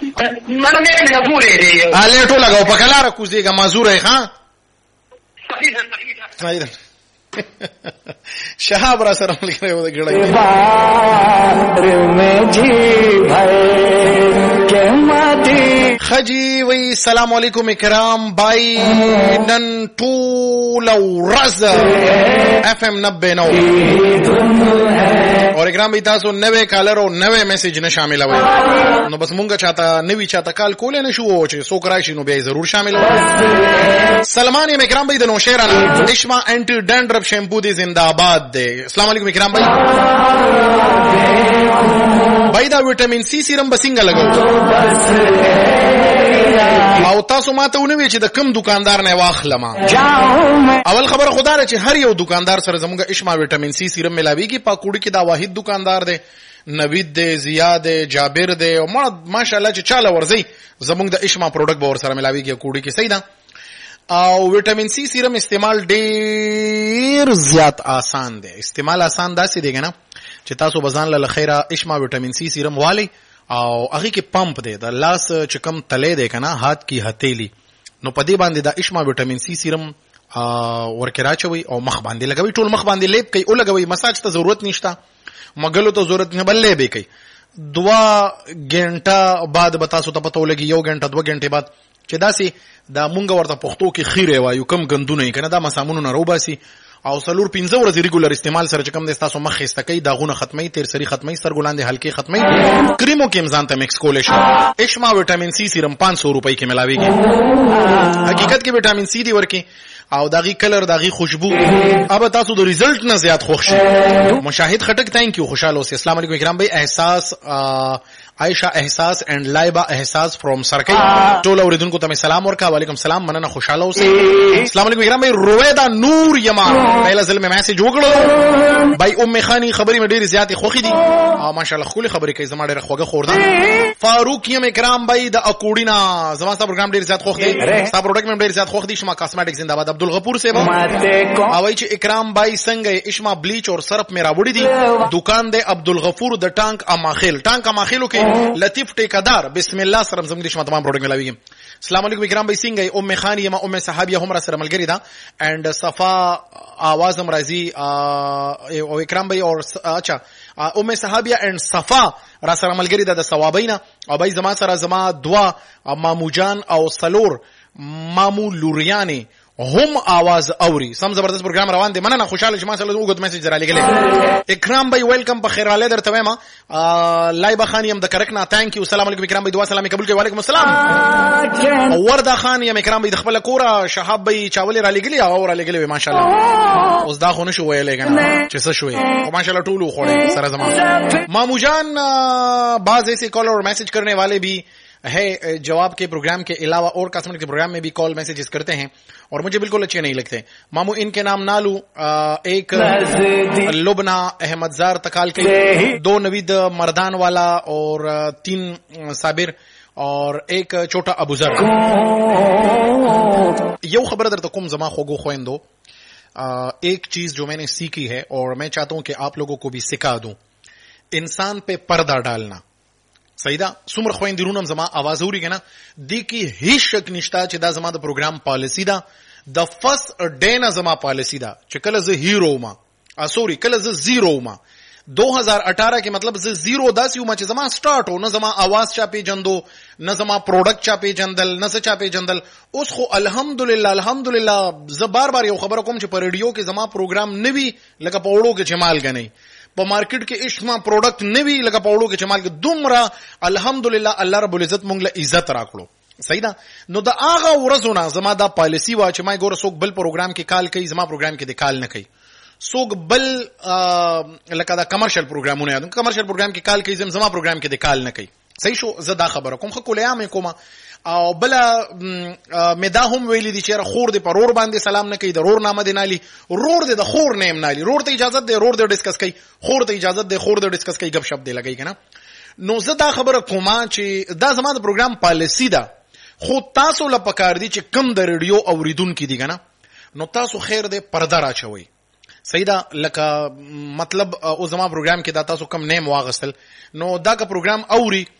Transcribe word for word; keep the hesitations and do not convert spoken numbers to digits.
منه مې نه پورې دی اله ټول لګاو په کلاره کوزيګه مازوره ښا صحیح صحیح صحیح شهاب را سره ملګری و د ګړې خجی وی سلام علیکم اکرام بھائی نن ټول ورځ اف ام نبے نو اور اکرام بھی تاسو نوے کالر او نوے میسج نه شامل وای نو بس مونږه چاته نوی چاته کال کولې نه شو چې څوک راشي نو به ضرور شامل وای سلمان یم اکرام بھائی د نو شیرانا اشما انټی ډینډرپ شیمپو دی زنده آباد دی السلام علیکم اکرام بھائی بھائی دا وټامین سی سیرم بسنګ لګاو او تاسو ماته ونوي چې د کم دکاندار نه واخلم اول خبر خدا چې هر یو دکاندار سره زموږه اشما وټامین سی سیرم ملاويږي پاکوړي کې دا واحد دکاندار دی نوید دی زیاد دی جابر دی او ماشاءالله چې چاله ورځي زموږ د اشما پروډکټ به ور سره ملاويږي کوړي کې صحیح ده او وټامین سی سیرم استعمال ډیر زیات آسان دی استعمال آسان داسې دی کنه چې تاسو بزان له خیره اشما وټامین سی سیرم والی او هغه کې پمپ دی د لاس چې کم تلې دی کنه هات کی هتیلی نو پدې باندې د اشما وټامین سی سیرم ورکه راچوي او مخ باندې لګوي ټول مخ باندې لیپ کوي او لګوي مساج ته ضرورت نشته مګلو ته ضرورت نه بلې به کوي دوا غنټه بعد به تاسو ته پته ولګي یو غنټه دوه غنټه بعد چې داسي دا مونږ ورته پښتو کې خیره وایو کم غندونه کنه دا مسامونو نه روباسي او سلور پنځه ورځې ریګولر استعمال سره چې کم د تاسو مخ خسته کوي داغونه ختمي تیر سری ختمي سرګولاندې هلکي ختمي کریمو کې امزان ته مکس کولې شي اشما وټامین سی سیرم پانچ سو روپۍ کې ملاويږي حقیقت کې وټامین سی دی ورکی او داغي کلر داغي خوشبو اب تاسو د ریزلټ نه زیات خوښ شي مشاهد خټک تhank you خوشاله اوسئ السلام علیکم اکرام بھائی احساس عائشہ احساس اینڈ لایبا احساس فرام سرکی ټول اوریدونکو ته سلام ورکا وعلیکم السلام مننه خوشاله اوسئ السلام علیکم اکرام بھائی رویدا نور یمان پہلا ځل مې میسج وکړو بھائی ام خانی خبرې مې ډېر زیات خوخي دي او ماشاءالله خولي خبرې کوي زما ډېر خوګه خور ده فاروق یم اکرام بھائی د اکوډینا زما ستاسو پروګرام ډېر زیات خوخ دي ستاسو پروډکټ مې ډېر زیات خوخ دي شما کاسمیټک زنده‌باد عبدالغفور صاحب او وای چې اکرام بھائی څنګه اشما بلیچ اور سرف میرا وړي دي دکان د عبدالغفور د ټانک اماخیل ټانک اماخیلو کې لطیف ټیکادار بسم الله سره زموږ د شما تمام پروډکټ ملاويږي السلام علیکم اکرام بھائی څنګه ام خانی یم ام صحابیه هم را سره ملګری ده اند صفا आवाज هم راځي او اکرام بھائی اور اچھا ام صحابیه اند صفا را سره ملګری ده د ثوابینا او بھائی زما سره زما دوا مامو جان او سلور مامو لوریانی هم आवाज اوري سم زبردست پروګرام روان دي مننه خوشاله شمه سره وګت میسج را لګلې اکرام بھائی ویلکم په خیر اله درته وایم لایبا خان یم د کرکنا ثانک یو السلام علیکم اکرام بھائی دعا سلام قبول کوي وعلیکم السلام وردا خان یم اکرام بھائی د خپل کورا شهاب بھائی چاول را لګلی او را لګلی ماشاءالله اوس دا خو نه شو ویلې کنه چې څه شوې او ماشاءالله ټول خوړې سره زما مامو جان بعض ایسے کال اور میسج کرنے والے بھی ہے جواب کے پروگرام کے علاوہ اور کاسمیٹک کے پروگرام میں بھی کال میسیجز کرتے ہیں اور مجھے بالکل اچھے نہیں لگتے مامو ان کے نام نالو ایک لبنا احمد زار تکال کے دو نوید مردان والا اور تین صابر اور ایک چھوٹا ابو ذر یو خبر در تکم زما خوگو خویندو ایک چیز جو میں نے سیکھی ہے اور میں چاہتا ہوں کہ آپ لوگوں کو بھی سکھا دوں انسان پہ پردہ ڈالنا صحیح ده څومره خويندرونم زما आवाज اوري کنه د کی هیڅ شک نشتا چې دا زما د پروګرام پالیسی ده د فرست ډے نه زما پالیسی ده چې کله زه هیرو ما سوري کله زه زیرو ما دو ہزار اٹھارہ کې مطلب زه زیرو داسې وم چې زما سٹارټ و نه زما आवाज چا پیجندو نه زما پروډکټ چا پیجندل نه څه چا پیجندل اوس خو الحمدلله الحمدلله زه بار بار یو خبره کوم چې په ریډیو کې زما پروګرام نوي لکه په وړو کې جمال غني په مارکیټ کې اشما پروډکټ نوي لکه په وړو کې جمال کې دومره الحمدلله الله رب العزت مونږ له عزت راکړو صحیح ده نو دا هغه ورځونه زما دا پالیسی وا چې ما ګوره څوک بل پروګرام کې کال کوي زما پروګرام کې د کال نه کوي څوک بل لکه دا کمرشل پروګرامونه یادم کمرشل پروګرام کې کال کوي زما پروګرام کې د کال نه کوي صحیح شو زه دا خبره کوم خو کولیا مې کومه او بل مې دا هم ویلي دي چې خور دې پرور باندې سلام نه کوي د رور نامه دی نالي رور دې د خور نیم نالي رور ته اجازه دی رور دې ډیسکس کوي خور ته اجازه دی خور دې ډیسکس کوي غب شپ دی لګي کنه نو زه دا خبره کومه چې دا زما د پروګرام پالیسی ده خو تاسو له پکار دي چې کم د ریډیو اوریدونکو دي کنه نو تاسو خیر دې پرده راچوي صحیح ده لکه مطلب او زما پروګرام کې دا تاسو کم نیم واغستل نو دا کا پروګرام اوري